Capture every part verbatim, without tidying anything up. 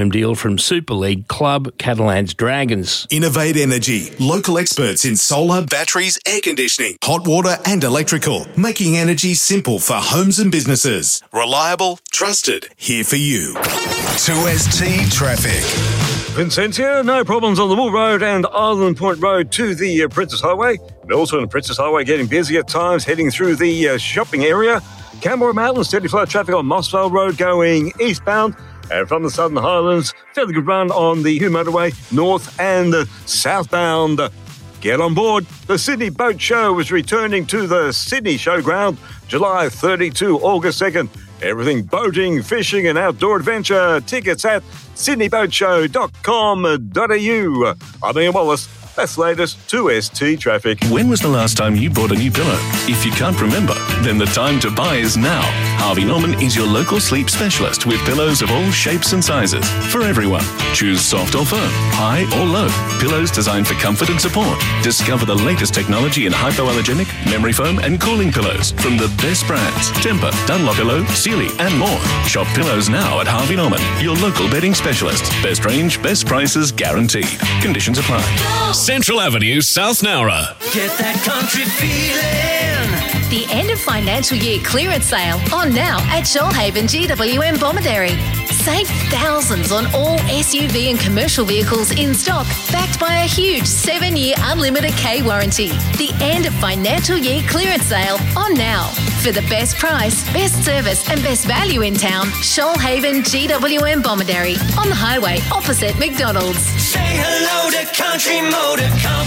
deal from Super League club Catalans Dragons. Innovate Energy, local experts in solar, batteries, air conditioning, hot water and electrical, making energy simple for homes and businesses. Reliable, trusted, here for you. two S T Traffic. Vincentia, no problems on the Wool Road and Island Point Road to the uh, Princess Highway. Milton and Princess Highway getting busy at times, heading through the uh, shopping area. Canberra Mountain, steady flow traffic on Mossvale Road going eastbound. And from the Southern Highlands, fairly good run on the Hume Motorway, north and uh, southbound. Get on board. The Sydney Boat Show is returning to the Sydney Showground, July thirtieth to August second. Everything boating, fishing and outdoor adventure. Tickets at sydney boat show dot com dot a u. I'm Ian Wallace. That's latest two S T Traffic. When was the last time you bought a new pillow? If you can't remember, then the time to buy is now. Harvey Norman is your local sleep specialist with pillows of all shapes and sizes for everyone. Choose soft or firm, high or low. Pillows designed for comfort and support. Discover the latest technology in hypoallergenic, memory foam and cooling pillows from the best brands. Tempur, Dunlopillow, Sealy and more. Shop pillows now at Harvey Norman, your local bedding specialist. Best range, best prices guaranteed. Conditions apply. Central Avenue, South Nowra. Get that country feeling. The end of financial year clearance sale on now at Shoalhaven G W M Bomaderry. Save thousands on all S U V and commercial vehicles in stock, backed by a huge seven-year unlimited K warranty. The end of financial year clearance sale on now. For the best price, best service and best value in town, Shoalhaven G W M Bomaderry on the highway opposite McDonald's. Say hello to Country Motor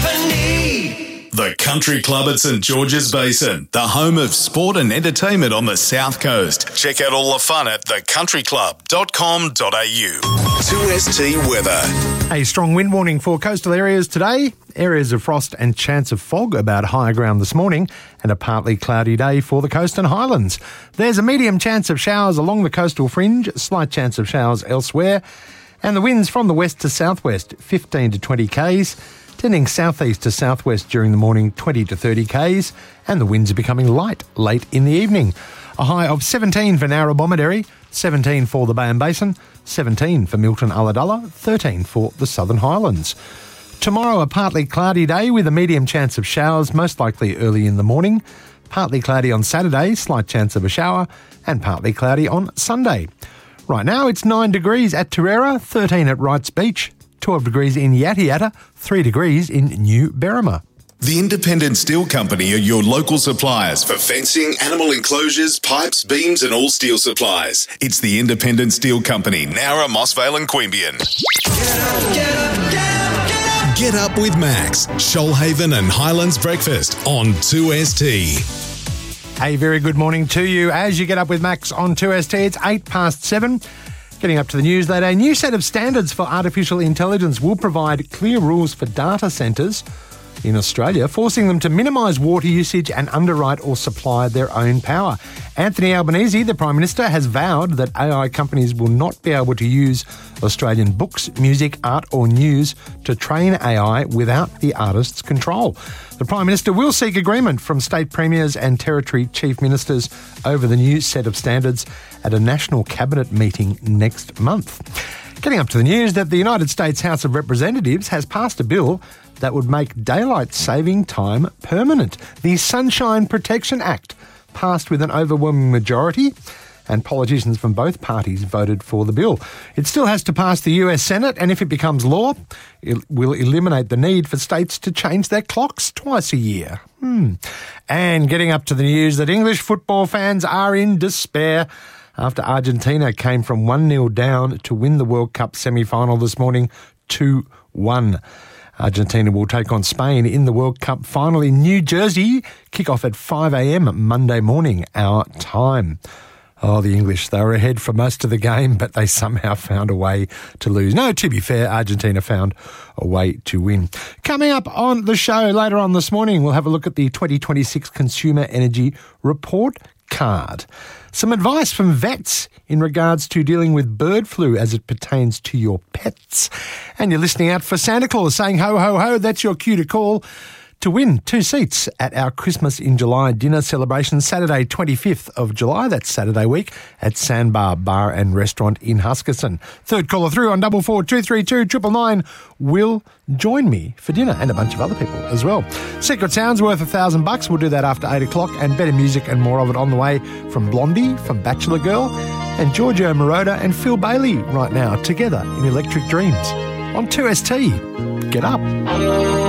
Company. The Country Club at St George's Basin, the home of sport and entertainment on the South Coast. Check out all the fun at the country club dot com dot a u. two S T weather. A strong wind warning for coastal areas today. Areas of frost and chance of fog about higher ground this morning, and a partly cloudy day for the coast and highlands. There's a medium chance of showers along the coastal fringe, slight chance of showers elsewhere, and the winds from the west to southwest, fifteen to twenty k's. Tending southeast to southwest during the morning, twenty to thirty k's, and the winds are becoming light late in the evening. A high of seventeen for Nowra Bomaderry, seventeen for the Bay and Basin, seventeen for Milton Ulladulla, thirteen for the Southern Highlands. Tomorrow a partly cloudy day with a medium chance of showers, most likely early in the morning. Partly cloudy on Saturday, slight chance of a shower, and partly cloudy on Sunday. Right now it's nine degrees at Torreira, thirteen at Wrights Beach, twelve degrees in Yata Yata, three degrees in New Berrima. The Independent Steel Company are your local suppliers for fencing, animal enclosures, pipes, beams and all steel supplies. It's the Independent Steel Company, Nowra, Mossvale and Queanbeyan. Get up, get up, get up, get up. Get up with Max, Shoalhaven and Highlands Breakfast on two S T. A very good morning to you as you get up with Max on two S T. It's eight past seven. Getting up to the news that a new set of standards for artificial intelligence will provide clear rules for data centres in Australia, forcing them to minimise water usage and underwrite or supply their own power. Anthony Albanese, the Prime Minister, has vowed that A I companies will not be able to use Australian books, music, art or news to train A I without the artist's control. The Prime Minister will seek agreement from state premiers and territory chief ministers over the new set of standards at a national cabinet meeting next month. Getting up to the news that the United States House of Representatives has passed a bill that would make daylight saving time permanent. The Sunshine Protection Act passed with an overwhelming majority, and politicians from both parties voted for the bill. It still has to pass the U S Senate, and if it becomes law, it will eliminate the need for states to change their clocks twice a year. Hmm. And getting up to the news that English football fans are in despair after Argentina came from one nil down to win the World Cup semi-final this morning, two one. Argentina will take on Spain in the World Cup final in New Jersey. Kick-off at five a.m. Monday morning, our time. Oh, the English, they were ahead for most of the game, but they somehow found a way to lose. No, to be fair, Argentina found a way to win. Coming up on the show later on this morning, we'll have a look at the twenty twenty-six Consumer Energy Report Card. Some advice from vets in regards to dealing with bird flu as it pertains to your pets. And you're listening out for Santa Claus saying ho, ho, ho. That's your cue to call to win two seats at our Christmas in July dinner celebration Saturday twenty-fifth of July. That's Saturday week at Sandbar Bar and Restaurant in Huskisson. Third caller through on double four two three two triple nine will join me for dinner, and a bunch of other people as well. Secret Sounds worth a thousand bucks. We'll do that after eight o'clock, and better music and more of it on the way from Blondie, from Bachelor Girl, and Giorgio Moroder and Phil Bailey right now together in Electric Dreams on two S T. Get up.